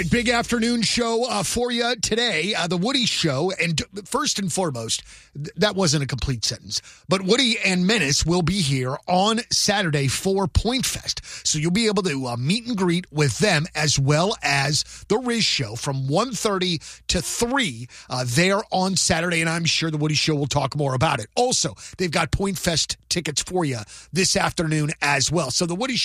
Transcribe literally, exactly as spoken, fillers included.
right, big afternoon show uh, for you today. Uh, the Woody Show. And first and foremost, th- that wasn't a complete sentence, but Woody and Menace will be here on Saturday for Point Fest. So you'll be able to uh, meet and greet with them as well as the Riz Show from one thirty to three uh, there on Saturday. And I'm sure the Woody Show will talk more about it. Also, they've got Point Fest tickets for you this afternoon as well. So the Woody